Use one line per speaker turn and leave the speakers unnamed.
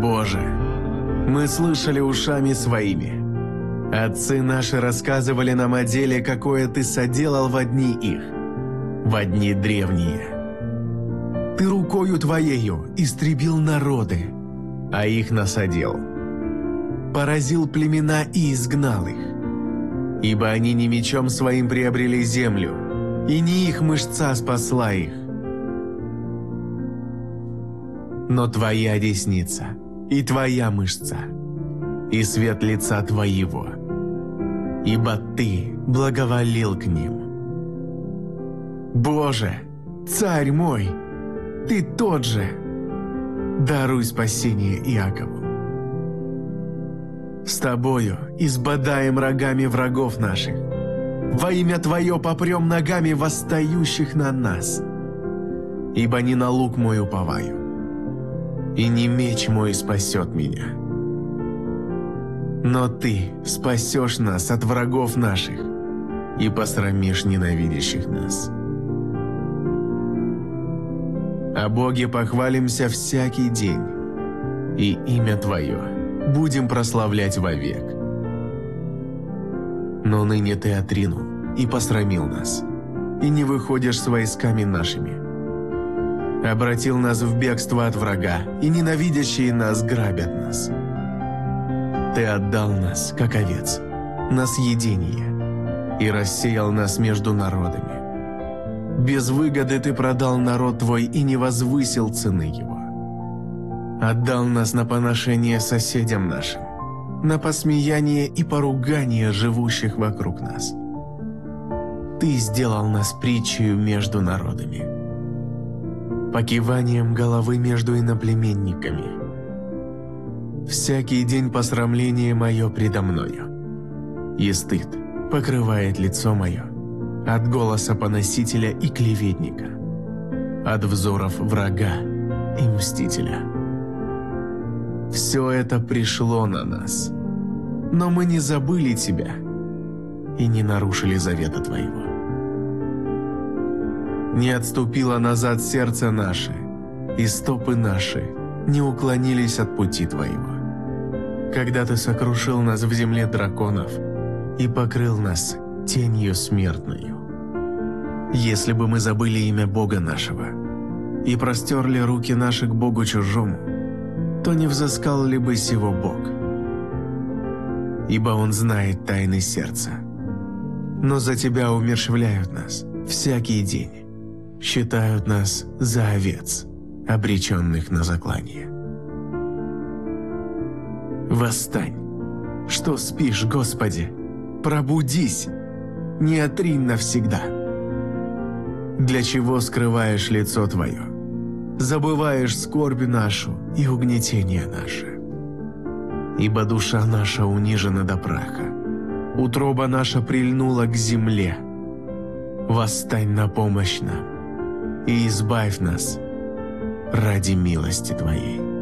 Боже, мы слышали ушами своими. Отцы наши рассказывали нам о деле, какое Ты соделал во дни их, во дни древние. Ты рукою Твоею истребил народы, а их насадил. Поразил племена и изгнал их. Ибо они не мечом своим приобрели землю, и не их мышца спасла их. Но Твоя десница и Твоя мышца, и свет лица Твоего, ибо Ты благоволил к ним. Боже, Царь мой, Ты тот же, даруй спасение Иакову. С Тобою избодаем рогами врагов наших, во имя Твое попрем ногами восстающих на нас. Ибо не на лук мой уповаю, и не меч мой спасет меня. Но Ты спасешь нас от врагов наших и посрамишь ненавидящих нас. О Боге похвалимся всякий день, и имя Твое будем прославлять вовек. Но ныне Ты отринул и посрамил нас, и не выходишь с войсками нашими. Обратил нас в бегство от врага, и ненавидящие нас грабят нас. Ты отдал нас, как овец, на съедение, и рассеял нас между народами. Без выгоды Ты продал народ Твой и не возвысил цены его. Отдал нас на поношение соседям нашим, на посмеяние и поругание живущих вокруг нас. Ты сделал нас притчею между народами, покиванием головы между иноплеменниками. Всякий день посрамление мое предо мною, и стыд покрывает лицо мое от голоса поносителя и клеветника, от взоров врага и мстителя. Все это пришло на нас, но мы не забыли Тебя и не нарушили завета Твоего. Не отступило назад сердце наше, и стопы наши не уклонились от пути Твоего. Когда Ты сокрушил нас в земле драконов и покрыл нас тенью смертною. Если бы мы забыли имя Бога нашего и простерли руки наши к Богу чужому, то не взыскал ли бы сего Бог? Ибо Он знает тайны сердца. Но за Тебя умерщвляют нас всякий день, считают нас за овец, обреченных на заклание. Восстань! Что спишь, Господи? Пробудись! Не отринь навсегда! Для чего скрываешь лицо Твое? Забываешь скорбь нашу и угнетение наше. Ибо душа наша унижена до праха, утроба наша прильнула к земле. Восстань на помощь нам и избавь нас ради милости Твоей.